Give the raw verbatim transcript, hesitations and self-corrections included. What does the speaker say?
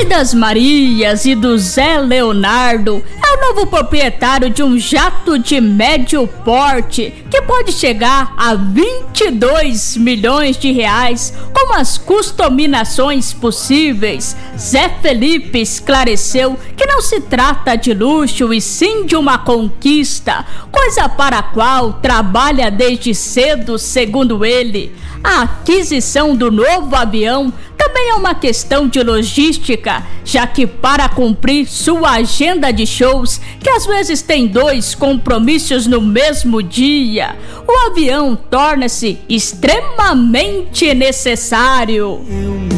das Marias e do Zé Leonardo é o novo proprietário de um jato de médio porte que pode chegar a vinte e dois milhões de reais com as customizações possíveis. Zé Felipe esclareceu que não se trata de luxo e sim de uma conquista, coisa para a qual trabalha desde cedo, segundo ele. A aquisição do novo avião também é uma questão de logística, já que para cumprir sua agenda de shows, que às vezes tem dois compromissos no mesmo dia, o avião torna-se extremamente necessário.